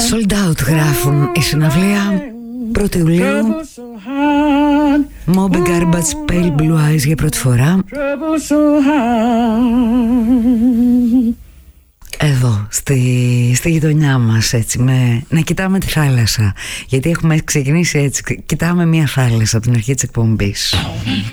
Sold out γράφουν η συναυλία 1η Ιουλίου. Mob Garbage Pale Blue Eyes για πρώτη φορά εδώ στη γειτονιά μας, έτσι, να κοιτάμε τη θάλασσα, γιατί έχουμε ξεκινήσει έτσι, κοιτάμε μια θάλασσα από την αρχή της εκπομπής.